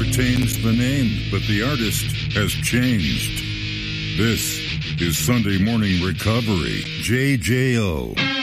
retains the name, but the artist has changed. This is Sunday Morning Recovery, JJO.